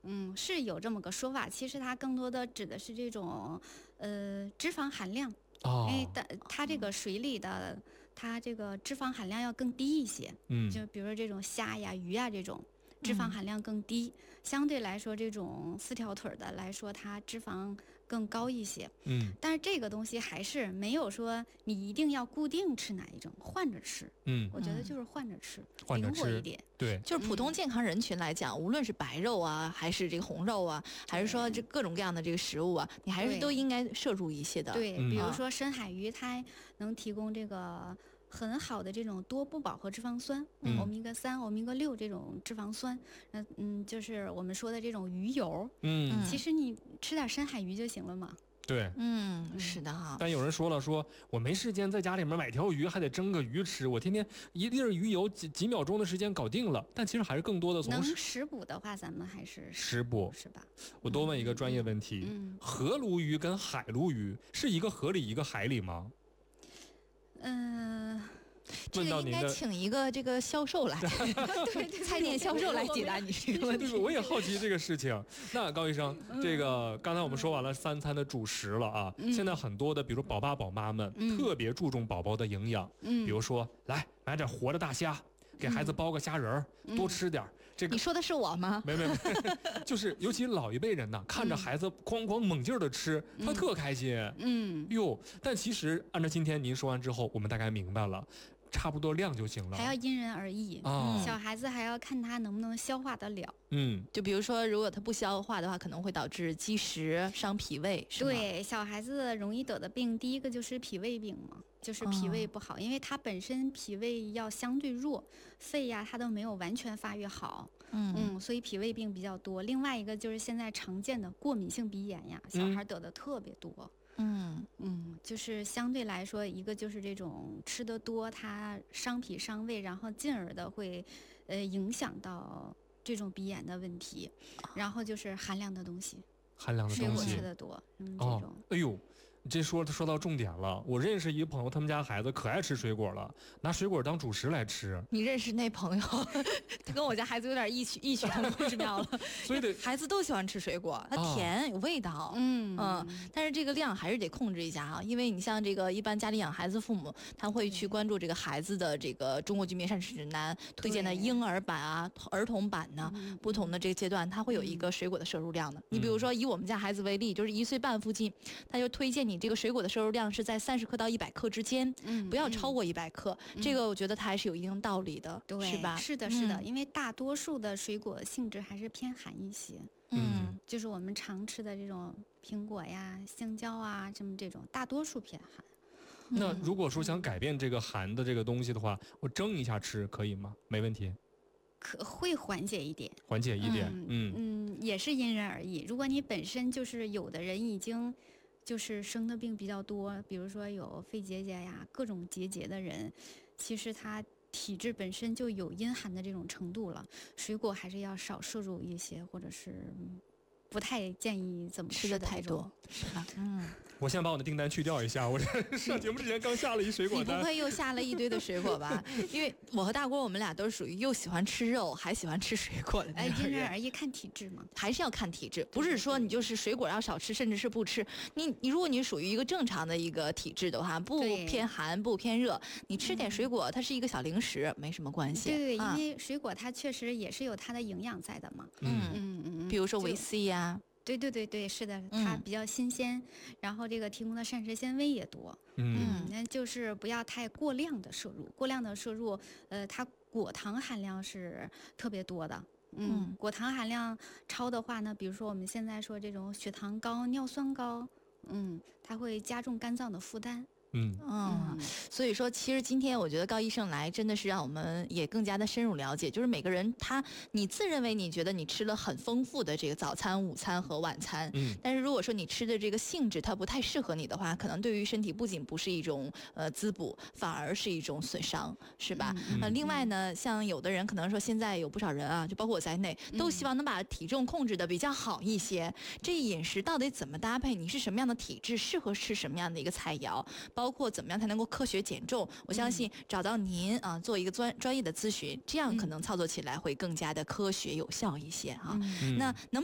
是有这么个说法，其实它更多的指的是这种脂肪含量。因为它这个水里的它这个脂肪含量要更低一些，就比如说这种虾呀、鱼呀这种脂肪含量更低，相对来说这种4条腿的来说它脂肪更高一些。但是这个东西还是没有说你一定要固定吃哪一种，换着吃。我觉得就是换着吃，灵活一点。 对， 就是普通健康人群来讲，无论是白肉啊，还是这个红肉啊，还是说这各种各样的这个食物啊，你还是都应该摄入一些的。 对，比如说深海鱼，它能提供这个很好的这种多不饱和脂肪酸，欧米伽3、欧米伽6这种脂肪酸，就是我们说的这种鱼油。其实你吃点深海鱼就行了嘛。 对， 是的哈。 但有人说了，说我没时间在家里面买条鱼，还得蒸个鱼吃，我天天一粒鱼油几秒钟的时间搞定了。但其实还是更多的从能食补的话，咱们还是食补， 是吧？ 我多问一个专业问题，河鲈鱼跟海鲈鱼是一个河里一个海里吗？ 这个应该请一个这个销售来，对菜店销售来解答你这个问题。 对，我也好奇这个事情。那高医生，这个刚才我们说完了3餐的主食了啊，现在很多的，比如宝爸宝妈们特别注重宝宝的营养，比如说来买点活的大虾。给孩子包个虾仁儿，多吃点这个。 你说的是我吗？ 没，就是尤其老一辈人呢，看着孩子哐哐猛劲儿的吃，他特开心。但其实按照今天您说完之后，我们大概明白了。差不多量就行了， 还要因人而异。小孩子还要看他能不能消化得了。 就比如说，如果他不消化的话，可能会导致积食、伤脾胃，是吗？ 对，小孩子容易得的病，第一个就是脾胃病嘛，就是脾胃不好，因为他本身脾胃要相对弱，肺呀他都没有完全发育好。所以脾胃病比较多。另外一个就是现在常见的过敏性鼻炎呀，小孩得的特别多。就是相对来说，一个就是这种吃得多，它伤脾伤胃，然后进而的会，影响到这种鼻炎的问题。然后就是含量的东西，水果吃得多，这种。 哎呦，你这说到重点了。我认识一个朋友，他们家孩子可爱吃水果了，拿水果当主食来吃。 你认识那朋友，他跟我家孩子有点异曲同工之妙了。 所以孩子都喜欢吃水果，它甜有味道。但是这个量还是得控制一下啊，因为你像这个一般家里养孩子父母，他会去关注这个孩子的这个中国居民膳食指南推荐的婴儿版啊、儿童版呢，不同的这个阶段，它会有一个水果的摄入量的。你比如说以我们家孩子为例，就是1岁半附近，他就推荐你这个水果的摄入量是在30克到100克之间，不要超过100克。这个我觉得它还是有一定道理的，是吧？ 是的，因为大多数的水果性质还是偏寒一些。就是我们常吃的这种苹果呀、香蕉啊，这种大多数偏寒。 那如果说想改变这个寒的这个东西的话，我蒸一下吃可以吗？没问题。 会缓解一点，也是因人而异。如果你本身就是有的人已经就是生的病比较多，比如说有肺结节呀、各种结节的人，其实他体质本身就有阴寒的这种程度了，水果还是要少摄入一些，或者是不太建议怎么吃的太多，是吧？ 我先把我的订单去掉一下，我这上节目之前刚下了一水果单。 你不会又下了一堆的水果吧？因为我和大郭我们俩都是属于又喜欢吃肉还喜欢吃水果的那种人。 因人而异，看体质嘛， 还是要看体质，不是说你就是水果要少吃，甚至是不吃。你如果你属于一个正常的一个体质的话，不偏寒不偏热，你吃点水果，它是一个小零食，没什么关系。 对，因为水果它确实也是有它的营养在的嘛。 比如说维 C 呀。 对，是的，它比较新鲜，然后这个提供的膳食纤维也多。那就是不要太过量的摄入，它果糖含量是特别多的。果糖含量超的话呢，比如说我们现在说这种血糖高、尿酸高，它会加重肝脏的负担。所以说其实今天我觉得高医生来真的是让我们也更加的深入了解，就是每个人你自认为你觉得你吃了很丰富的这个早餐、午餐和晚餐，但是如果说你吃的这个性质它不太适合你的话，可能对于身体不仅不是一种滋补，反而是一种损伤，是吧？另外呢，像有的人可能说现在有不少人啊，就包括我在内，都希望能把体重控制的比较好一些。这饮食到底怎么搭配？你是什么样的体质，适合吃什么样的一个菜肴？包括怎么样才能够科学减重，我相信找到您啊，做一个专业的咨询，这样可能操作起来会更加的科学有效一些哈。那能